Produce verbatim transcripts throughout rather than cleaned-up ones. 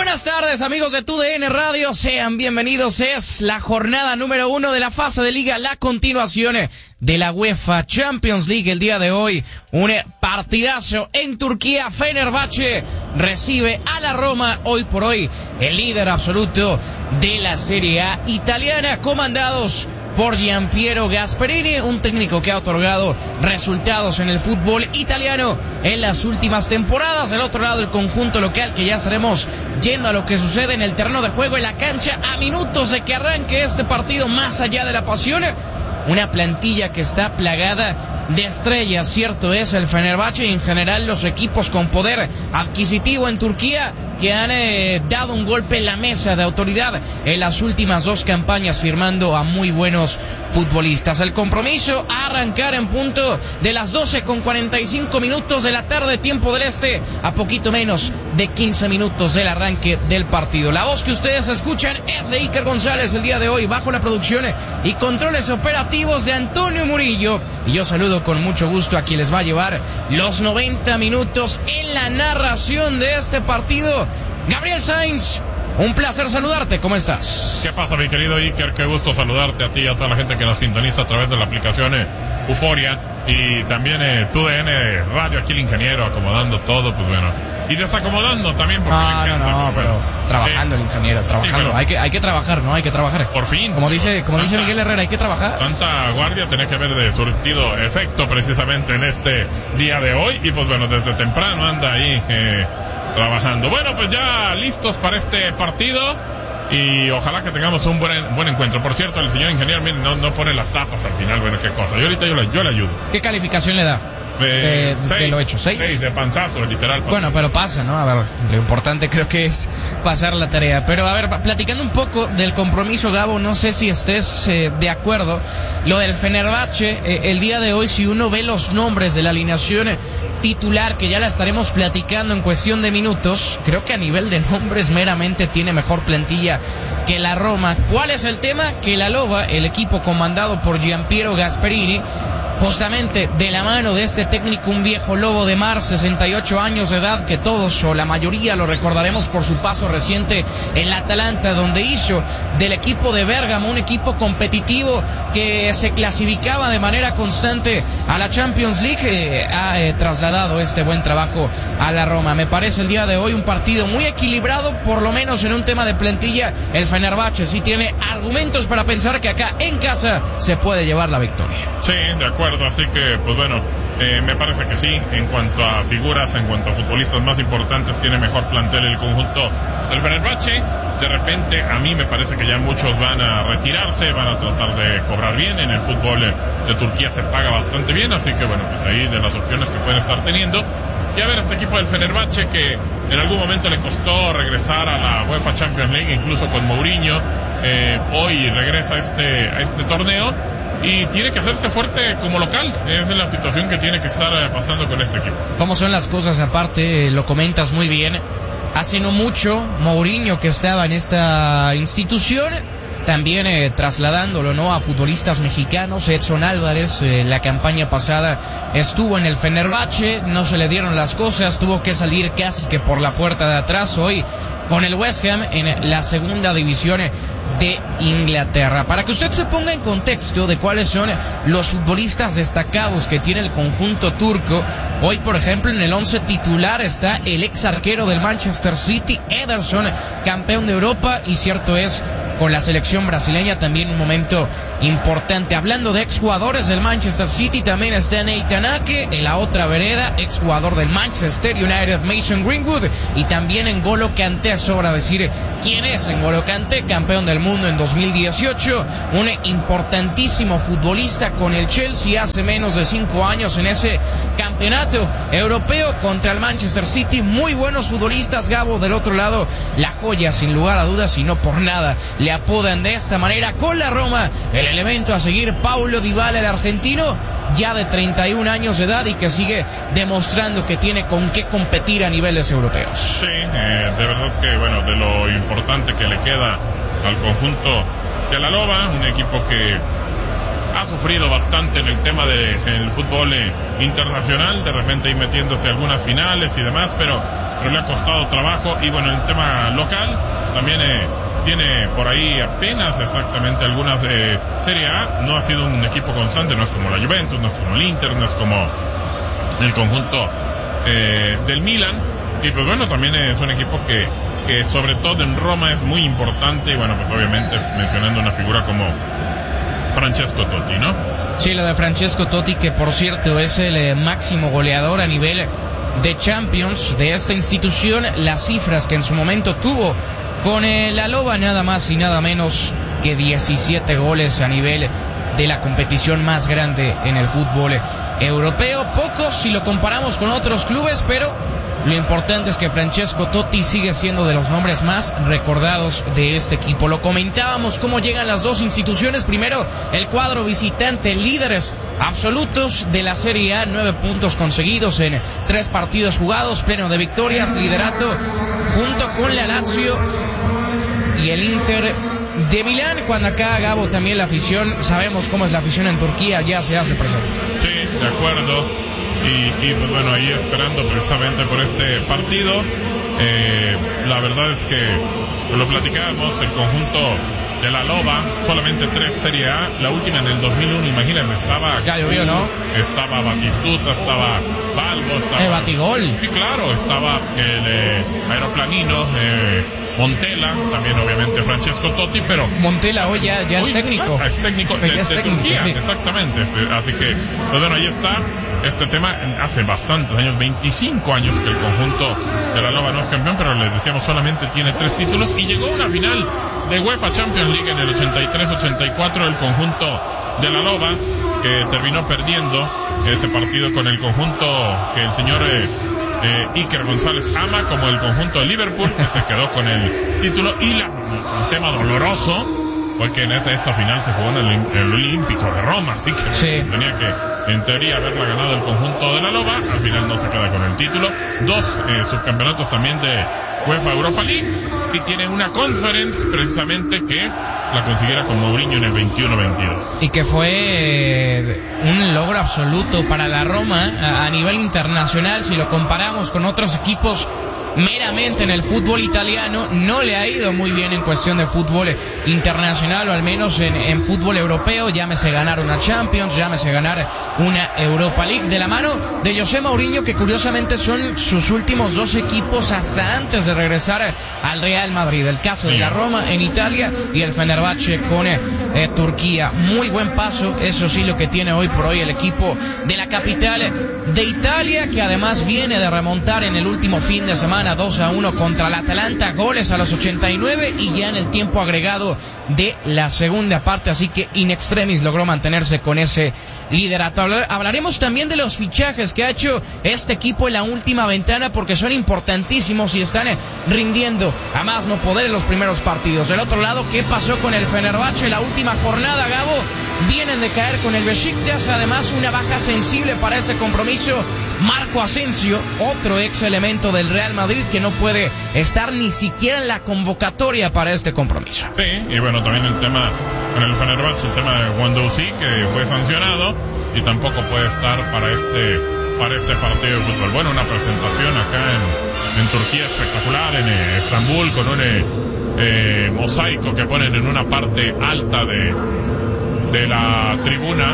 Buenas tardes, amigos de T U D N Radio, sean bienvenidos. Es la jornada número uno de la fase de liga, la continuación de la UEFA Champions League. El día de hoy, un partidazo en Turquía. Fenerbahce recibe a la Roma, hoy por hoy el líder absoluto de la Serie A italiana, comandados por Gianpiero Gasperini, un técnico que ha otorgado resultados en el fútbol italiano en las últimas temporadas. Del otro lado, el conjunto local, que ya estaremos yendo a lo que sucede en el terreno de juego, en la cancha, a minutos de que arranque este partido. Más allá de la pasión, una plantilla que está plagada de estrellas, cierto es el Fenerbahce y en general los equipos con poder adquisitivo en Turquía, que han eh, dado un golpe en la mesa de autoridad en las últimas dos campañas, firmando a muy buenos futbolistas. El compromiso a arrancar en punto de las doce con cuarenta y cinco minutos de la tarde, tiempo del este, a poquito menos de quince minutos del arranque del partido. La voz que ustedes escuchan es de Iker González el día de hoy, bajo la producción y controles operativos de Antonio Murillo, y yo saludo con mucho gusto a quien les va a llevar los noventa minutos en la narración de este partido, Gabriel Sainz. Un placer saludarte, ¿cómo estás? ¿Qué pasa, mi querido Iker? Qué gusto saludarte a ti y a toda la gente que nos sintoniza a través de la aplicación eh, Euforia, y también eh, T U D N Radio, aquí el ingeniero acomodando todo, pues bueno, y desacomodando también, porque no, le encanta, no, no, pero bueno, trabajando eh, el ingeniero, trabajando, sí, bueno, hay que hay que trabajar, ¿no? Hay que trabajar. Por fin. Como dice, como tanta, dice Miguel Herrera, hay que trabajar. Tanta guardia tenía que haber de surtido efecto precisamente en este día de hoy, y pues bueno, desde temprano anda ahí eh, trabajando. Bueno, pues ya listos para este partido, y ojalá que tengamos un buen buen encuentro. Por cierto, el señor ingeniero, miren, no, no pone las tapas al final, bueno, qué cosa. Yo ahorita yo le, yo le ayudo. ¿Qué calificación le da? De, Eh, seis, de lo hecho, seis. seis de panzazo, literal. Panzazo. Bueno, pero pasa, ¿no? A ver, lo importante creo que es pasar la tarea. Pero a ver, platicando un poco del compromiso, Gabo, no sé si estés eh, de acuerdo. Lo del Fenerbahce, eh, el día de hoy, si uno ve los nombres de la alineación titular, que ya la estaremos platicando en cuestión de minutos, creo que a nivel de nombres meramente tiene mejor plantilla que la Roma. ¿Cuál es el tema? Que la Loba, el equipo comandado por Gianpiero Gasperini, justamente de la mano de este técnico, un viejo lobo de mar, sesenta y ocho años de edad, que todos o la mayoría lo recordaremos por su paso reciente en la Atalanta, donde hizo del equipo de Bérgamo un equipo competitivo que se clasificaba de manera constante a la Champions League. Eh, ha eh, trasladado este buen trabajo a la Roma. Me parece el día de hoy un partido muy equilibrado, por lo menos en un tema de plantilla. El Fenerbahce sí tiene argumentos para pensar que acá en casa se puede llevar la victoria. Sí, de acuerdo. Así que, pues bueno, eh, me parece que sí. En cuanto a figuras, en cuanto a futbolistas más importantes, tiene mejor plantel el conjunto del Fenerbahce. De repente, a mí me parece que ya muchos van a retirarse, van a tratar de cobrar bien. En el fútbol de Turquía se paga bastante bien, así que bueno, pues ahí de las opciones que pueden estar teniendo. Y a ver, este equipo del Fenerbahce, que en algún momento le costó regresar a la UEFA Champions League, incluso con Mourinho, eh, hoy regresa a este, a este torneo, y tiene que hacerse fuerte como local. Esa es la situación que tiene que estar pasando con este equipo. ¿Cómo son las cosas? Aparte, lo comentas muy bien. Hace no mucho, Mourinho, que estaba en esta institución, también eh, trasladándolo, ¿no?, a futbolistas mexicanos. Edson Álvarez, eh, la campaña pasada estuvo en el Fenerbahce, no se le dieron las cosas, tuvo que salir casi que por la puerta de atrás. Hoy con el West Ham en la segunda división de Inglaterra. Para que usted se ponga en contexto de cuáles son los futbolistas destacados que tiene el conjunto turco, hoy por ejemplo en el once titular está el ex arquero del Manchester City, Ederson, campeón de Europa, y cierto es, con la selección brasileña también un momento importante. Hablando de exjugadores del Manchester City, también está Nathan Ake, en la otra vereda, exjugador del Manchester United, Mason Greenwood, y también N'Golo Kanté. Sobra decir quién es N'Golo Kanté, campeón del mundo en dos mil dieciocho, un importantísimo futbolista con el Chelsea hace menos de cinco años en ese campeonato europeo contra el Manchester City. Muy buenos futbolistas, Gabo. Del otro lado, la joya, sin lugar a dudas, y no por nada le apodan de esta manera con la Roma, el elemento a seguir, Paulo Dybala, el argentino, ya de treinta y un años de edad, y que sigue demostrando que tiene con qué competir a niveles europeos. Sí, eh, de verdad que, bueno, de lo importante que le queda al conjunto de la Loba, un equipo que ha sufrido bastante en el tema del fútbol eh, internacional, de repente ahí metiéndose algunas finales y demás, pero, pero le ha costado trabajo. Y bueno, en el tema local también eh, tiene por ahí apenas exactamente algunas de eh, Serie A. No ha sido un equipo constante, no es como la Juventus, no es como el Inter, no es como el conjunto eh, del Milan. Y pues bueno, también es un equipo que, que sobre todo en Roma es muy importante. Y bueno, pues obviamente mencionando una figura como Francesco Totti, ¿no? Sí, lo de Francesco Totti, que por cierto es el eh, máximo goleador a nivel de Champions de esta institución. Las cifras que en su momento tuvo con eh, la Loba, nada más y nada menos que diecisiete goles a nivel de la competición más grande en el fútbol europeo. Pocos si lo comparamos con otros clubes, pero lo importante es que Francesco Totti sigue siendo de los nombres más recordados de este equipo. Lo comentábamos, cómo llegan las dos instituciones. Primero, el cuadro visitante, líderes absolutos de la Serie A, nueve puntos conseguidos en tres partidos jugados, pleno de victorias, liderato junto con la Lazio y el Inter de Milán. Cuando acá, Gabo, también la afición, sabemos cómo es la afición en Turquía, ya se hace presente. Sí, de acuerdo. Y, y pues bueno, ahí esperando precisamente por este partido. Eh, la verdad es que lo platicábamos, el conjunto de la Loba, solamente tres Serie A, la última en el dos mil uno, imagínense, estaba... Ya llovió, ¿no? Estaba Batistuta, estaba Balbo, estaba... El Batigol. Y claro, estaba el eh, Aeroplanino, eh, Montella, también obviamente Francesco Totti, pero... Montella hoy ya, ya hoy es técnico. Es técnico de, ya es de técnico, Turquía, sí. Exactamente. Así que, pues bueno, ahí está este tema. Hace bastantes años, veinticinco años que el conjunto de la Loba no es campeón, pero les decíamos solamente tiene tres títulos y llegó a una final de UEFA Champions League en el ochenta y tres ochenta y cuatro, el conjunto de la Loba, que terminó perdiendo ese partido con el conjunto que el señor eh, eh, Iker González ama como el conjunto de Liverpool, que se quedó con el título. Y la, un tema doloroso fue que en esa, esa final se jugó en el, el Olímpico de Roma, así que sí, tenía que, en teoría, haberla ganado el conjunto de la Loba. Al final no se queda con el título. Dos eh, subcampeonatos también de UEFA Europa League, y tiene una conference precisamente que la consiguiera con Mourinho en el veintiuno veintidós. Y que fue eh, un logro absoluto para la Roma a, a nivel internacional. Si lo comparamos con otros equipos meramente en el fútbol italiano, no le ha ido muy bien en cuestión de fútbol internacional, o al menos en, en fútbol europeo. Llámese ganar una Champions, llámese ganar una Europa League, de la mano de José Mourinho, que curiosamente son sus últimos dos equipos hasta antes de regresar al Real Madrid. El caso de la Roma en Italia y el Fenerbahce con eh, Turquía. Muy buen paso, eso sí, lo que tiene hoy por hoy el equipo de la capital de Italia, que además viene de remontar en el último fin de semana dos a uno contra el Atalanta, goles a los ochenta y nueve y ya en el tiempo agregado de la segunda parte, así que in extremis logró mantenerse con ese liderato. Hablaremos también de los fichajes que ha hecho este equipo en la última ventana, porque son importantísimos y están rindiendo a más no poder en los primeros partidos. Del otro lado, ¿qué pasó con el Fenerbahce la última jornada, Gabo? Vienen de caer con el Beşiktaş, además una baja sensible para ese compromiso. Marco Asensio, otro ex elemento del Real Madrid, que no puede estar ni siquiera en la convocatoria para este compromiso. Sí, y bueno, también el tema con el Fenerbahce, el tema de Guendouzi, que fue sancionado y tampoco puede estar para este para este partido de fútbol. Bueno, una presentación acá en, en Turquía espectacular, en eh, Estambul, con un eh, eh, mosaico que ponen en una parte alta de de la tribuna,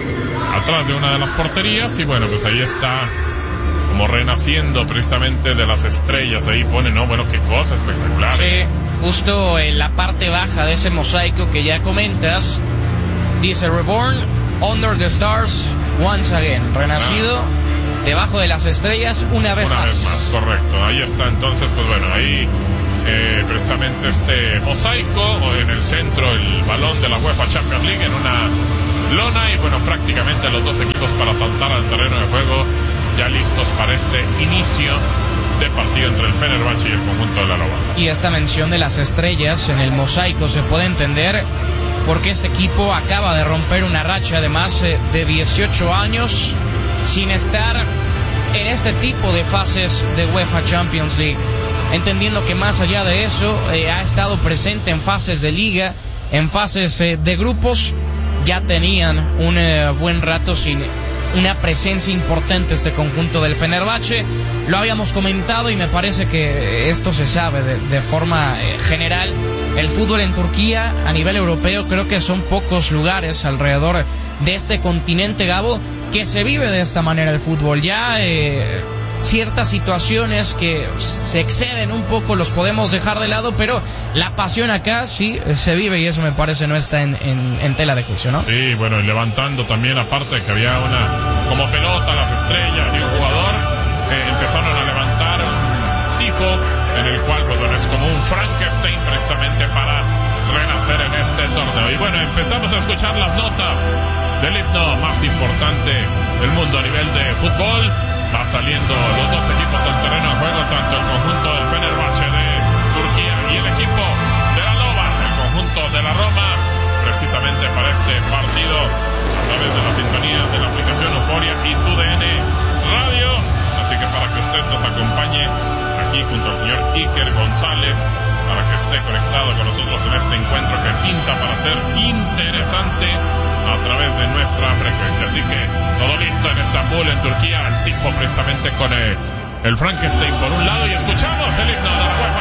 atrás de una de las porterías, y bueno, pues ahí está como renaciendo precisamente de las estrellas. Ahí pone, no, bueno, qué cosa espectacular. Sí, justo en la parte baja de ese mosaico que ya comentas, dice Reborn under the stars once again, renacido ah. debajo de las estrellas una vez una más. vez más, correcto. Ahí está, entonces, pues bueno, ahí Eh, precisamente este mosaico, o en el centro el balón de la UEFA Champions League en una lona, y bueno, prácticamente los dos equipos para saltar al terreno de juego, ya listos para este inicio de partido entre el Fenerbahce y el conjunto de la Loba. Y esta mención de las estrellas en el mosaico se puede entender porque este equipo acaba de romper una racha de más de dieciocho años sin estar en este tipo de fases de UEFA Champions League. Entendiendo que más allá de eso, eh, ha estado presente en fases de liga, en fases eh, de grupos ya tenían un eh, buen rato sin una presencia importante este conjunto del Fenerbahce. Lo habíamos comentado y me parece que esto se sabe de, de forma eh, general. El fútbol en Turquía a nivel europeo, creo que son pocos lugares alrededor de este continente, Gabo, que se vive de esta manera el fútbol. Ya eh, ciertas situaciones que se exceden un poco los podemos dejar de lado, pero la pasión acá sí se vive y eso me parece no está en, en, en tela de juicio, ¿no? Sí, bueno, y levantando también, aparte de que había una como pelota, las estrellas y un jugador, eh, empezaron a levantar un tifo en el cual, pues bueno, es como un Frankenstein precisamente para renacer en este torneo. Y bueno, empezamos a escuchar las notas del himno más importante del mundo a nivel de fútbol. Va saliendo los dos equipos al terreno de juego, tanto el conjunto del Fenerbahce de Turquía y el equipo de la Loba, el conjunto de la Roma, precisamente para este partido a través de la sintonía de la aplicación Euforia y T U D N Radio. Así que para que usted nos acompañe aquí junto al señor Iker González, para que esté conectado con nosotros en este encuentro que pinta para ser interesante a través de nuestra frecuencia. Así que todo listo en Estambul, en Turquía, el tifo precisamente con el, el Frankenstein por un lado, y escuchamos el himno de la UEFA.